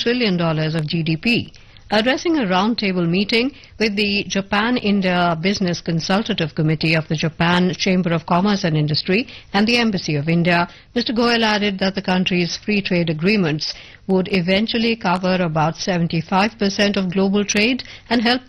trillion of GDP. Addressing a roundtable meeting with the Japan-India Business Consultative Committee of the Japan Chamber of Commerce and Industry and the Embassy of India, Mr. Goyal added that the country's free trade agreements would eventually cover about 75% of global trade and help